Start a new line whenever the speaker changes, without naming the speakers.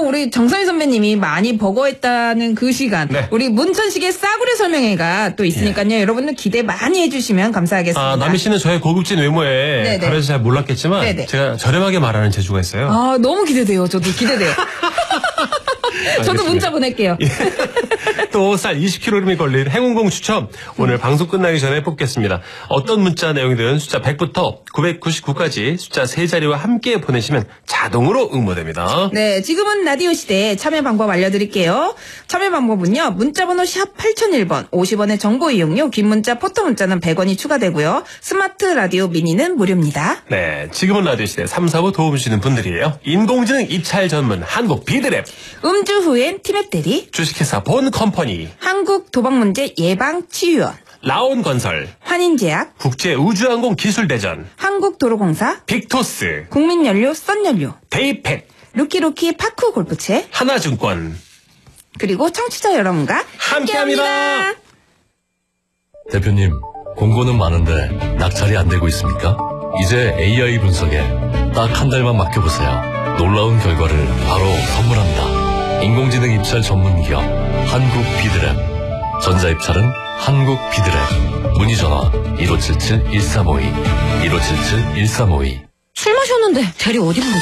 우리 정선희 선배님이 많이 버거했다는 그 시간.
네.
우리 문천식의 싸구려 설명회가 또 있으니까요. 여러분들 기대 많이 해주시면 감사하겠습니다.
남희 씨는 저의 고급진 외모에
네네.
가려서 잘 몰랐겠지만
네네.
제가 저렴하게 말하는 재주가 있어요.
너무 기대돼요. 저도 기대돼요. 저도 문자 보낼게요.
또 쌀 20kg이 걸린 행운공 추첨 오늘 방송 끝나기 전에 뽑겠습니다. 어떤 문자 내용이든 숫자 100부터 999까지 숫자 3자리와 함께 보내시면 자동으로 응모됩니다.
네, 지금은 라디오 시대 참여 방법 알려드릴게요. 참여 방법은요. 문자번호 샵 8001번 50원의 정보 이용료 긴 문자 포토 문자는 100원이 추가되고요. 스마트 라디오 미니는 무료입니다.
네, 지금은 라디오 시대 3, 4부 도움 주시는 분들이에요. 인공지능 입찰 전문 한국 비드랩,
음주 후엔 티맵 대리,
주식회사 본 컴퍼니,
한국 도박문제 예방치유원,
라온건설,
환인제약,
국제우주항공 기술대전,
한국도로공사,
빅토스,
국민연료 썬연료,
데이팩,
루키루키 파크 골프채,
하나증권
그리고 청취자 여러분과 함께합니다.
대표님, 공고는 많은데 낙찰이 안 되고 있습니까? 이제 AI 분석에 딱 한 달만 맡겨보세요. 놀라운 결과를 바로 선물합니다. 인공지능 입찰 전문기업 한국 비드랩. 전자입찰은 한국 비드랩. 문의전화 1577-1352 1577-1352.
술 마셨는데 대리 어디 부르지?